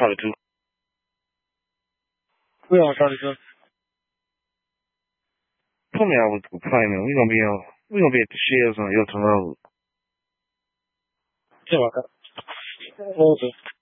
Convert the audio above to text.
Charlie 2. We on Charlie 2. Put me out with the playing. We gonna be at the Shells on Hilton Road. Yeah, okay.